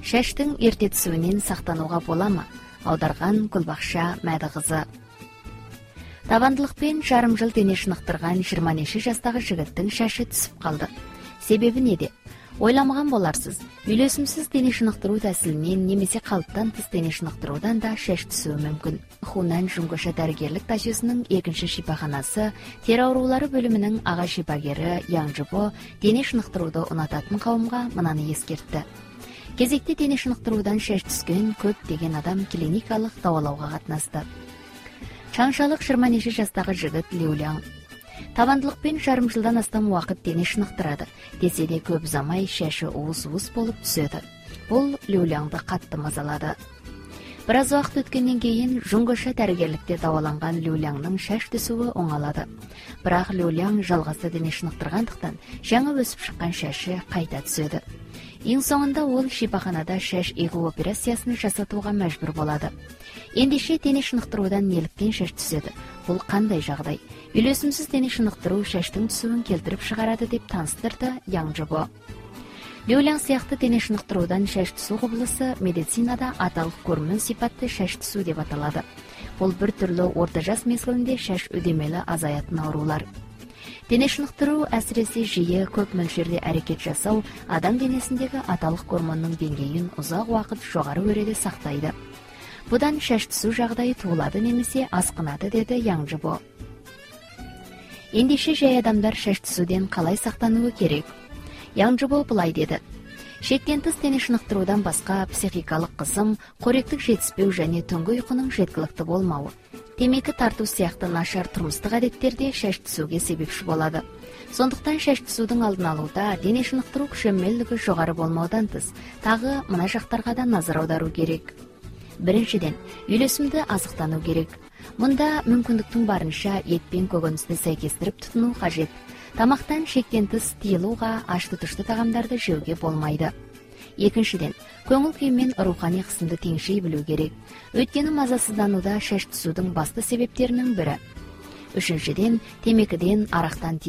Шаштың ерте түсуінен сақтануға бола ма? Аударған Гүлбақша Мәдіқызы. Табандылықпен жарым жыл дене шынықтырған 20 жастағы жігіттің шашы түсіп қалды. Себебі неде? Ойламаған боларсыз, үйлесімсіз дене шынықтыру тәсілінен немесе қалыптан тыс дене шынықтырудан да шаш түсуі мүмкін. Хунан Жүңгіша дәрігерлік тәжесінің екінші шипаханасы, тері аурулары бөлімінің аға шипагері Яңжыбо дене шынықтыруды ұнататын қауымға мынаны ескертті. Кезекте дене шынықтырудан шаш түскен көп деген адам клиникалық дауалауға қатынасты. Чаңшалық 20 жастағы жігіт Леуляң. Табандылықпен жарым жылдан астам уақыт дене шынықтырады. Десе де көп ұзамай шашы уыс-уыс болып түседі. Бұл Леулянды қатты мазалады. Біраз уақыт өткеннен кейін Жүңгіша дәрігерлікте дауаланған Леулянның шаш түсуі оңалады. Бірақ Леуляң жалғасты дене шынықтырғандықтан жаңа өсіп шыққан шашы қайта түседі. Ең соңында ол шипаханада шаш егу операциясын жасатуға мәжбүр болады. Ендеше дене шынықтырудан неліктен шаш түседі? Бұл қандай жағдай? Үйлесімсіз дене шынықтыру шаштың түсуін келтіріп шығарады деп таныстырды Яңжыбо. Леуляң сияқты дене шынықтырудан шаш түсу құбылысы медицинада аталық көрмін сипатты шаш түсу деп аталады. Бұл бір түрлі орта жас мезгілінде шаш үдемелі азаятын аурулар. Дене шынықтыру әсіресе жиі көп мөлшерде әрекет жасау адам денесіндегі аталық гормонның деңгейін ұзақ уақыт жоғары өреде сақтайды. Бұдан шаш түсу жағдайы туылады немесе асқынады деді Яңжыбо. Ендеше жай адамдар шаш түсуден қалай сақтануы керек? Яңжыбо былай деді. Шектен тыс дене шынықтырудан басқа психикалық қысым, қоректік жетіспеу және түнгі ұйқының жеткілікті болмауы, темекі тарту сияқты нашар тұрмыстық әдеттерде шаш түсуге себепші болады. Сондықтан шаш түсудің алдын алуда дене шынықтыру күшемелдігі жоғары болмаудан тыс, тағы мына жақтарға да назар аудару керек. Біріншіден, үйлесімді азықтану керек. Мұнда мүмкіндіктің барынша ет пен көкөністі сәйкестіріп тұтыну қажет. Тамақтан шектен тыс тыйылуға, ашты-тұшты тағамдарды жеуге болмайды. Екіншіден, көңіл күй мен рухани қысымды теңшей білу керек. Өйткені мазасыздануда шаш түсудің басты себептерінің бірі. Үшіншіден, темекіден, арақтан